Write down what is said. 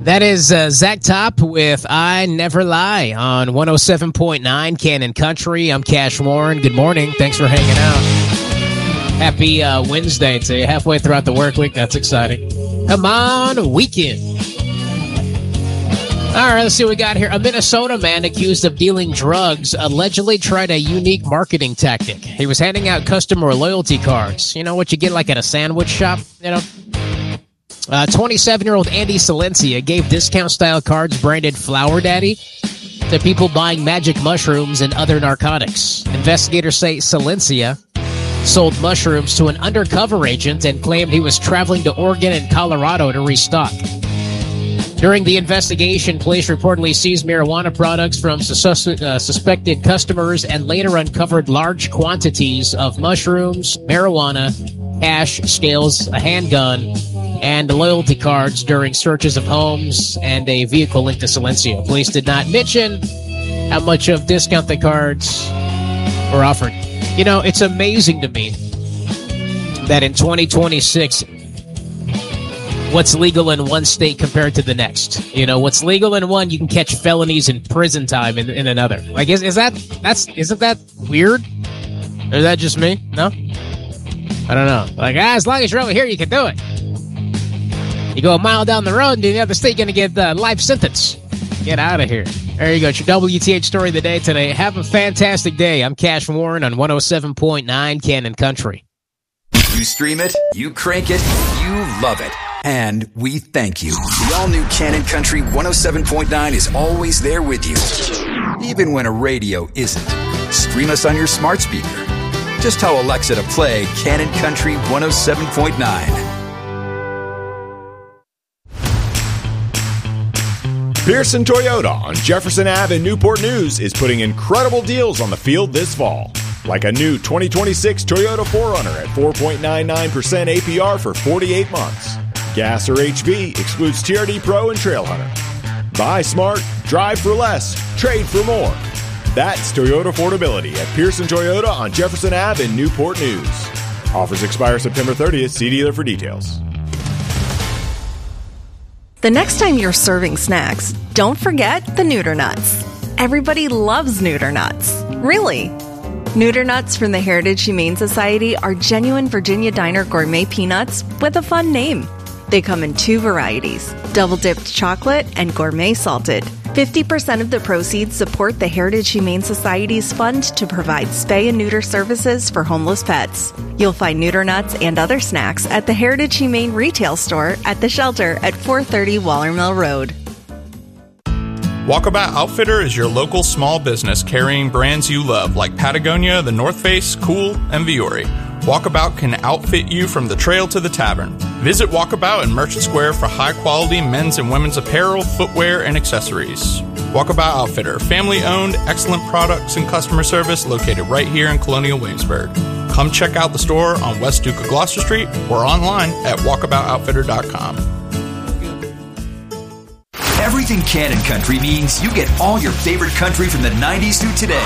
That is Zach Top with I Never Lie on 107.9 Cannon Country. I'm Cash Warren. Good morning. Thanks for hanging out. Happy Wednesday to you. Halfway throughout the work week. That's exciting. Come on, weekend. All right, let's see what we got here. A Minnesota man accused of dealing drugs allegedly tried a unique marketing tactic. He was handing out customer loyalty cards. You know what you get like at a sandwich shop, you know? 27-year-old Andy Silencia gave discount-style cards branded Flower Daddy to people buying magic mushrooms and other narcotics. Investigators say Silencia sold mushrooms to an undercover agent and claimed he was traveling to Oregon and Colorado to restock. During the investigation, police reportedly seized marijuana products from suspected customers and later uncovered large quantities of mushrooms, marijuana, cash, scales, a handgun, and loyalty cards during searches of homes and a vehicle linked to Silencio. Police did not mention how much of discount the cards were offered. You know, it's amazing to me that in 2026, what's legal in one state compared to the next. You know, what's legal in one, you can catch felonies and prison time in another. Like, isn't that weird? Or is that just me? No? I don't know. Like, as long as you're over here, you can do it. You go a mile down the road and in the other state, you're going to get a life sentence. Get out of here. There you go. It's your WTH story of the day today. Have a fantastic day. I'm Cash Warren on 107.9 Cannon Country. You stream it, you crank it, you love it. And we thank you. The all-new Cannon Country 107.9 is always there with you. Even when a radio isn't. Stream us on your smart speaker. Just tell Alexa to play Cannon Country 107.9. Pearson Toyota on Jefferson Ave in Newport News is putting incredible deals on the field this fall. Like a new 2026 Toyota 4Runner at 4.99% APR for 48 months. Gas or HV excludes TRD Pro and Trailhunter. Buy smart, drive for less, trade for more. That's Toyota affordability at Pearson Toyota on Jefferson Ave in Newport News. Offers expire September 30th. See dealer for details. The next time you're serving snacks, don't forget the Neuter Nuts. Everybody loves Neuter Nuts. Really. Neuter Nuts from the Heritage Humane Society are genuine Virginia Diner gourmet peanuts with a fun name. They come in two varieties, double-dipped chocolate and gourmet salted. 50% of the proceeds support the Heritage Humane Society's fund to provide spay and neuter services for homeless pets. You'll find Neuter Nuts and other snacks at the Heritage Humane retail store at the shelter at 430 Waller Mill Road. Walkabout Outfitter is your local small business carrying brands you love like Patagonia, The North Face, Cool, and Viore. Walkabout can outfit you from the trail to the tavern. Visit Walkabout in Merchant Square for high-quality men's and women's apparel, footwear, and accessories. Walkabout Outfitter, family-owned, excellent products and customer service located right here in Colonial Williamsburg. Come check out the store on West Duke of Gloucester Street or online at walkaboutoutfitter.com. Everything Cannon Country means you get all your favorite country from the 90s through today.